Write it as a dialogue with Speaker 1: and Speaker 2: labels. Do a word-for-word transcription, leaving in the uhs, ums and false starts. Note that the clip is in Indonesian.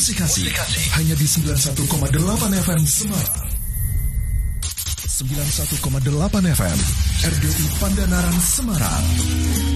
Speaker 1: Musikasi, hanya di sembilan puluh satu koma delapan F M Semarang. sembilan puluh satu koma delapan F M R D I Pandanaran Semarang.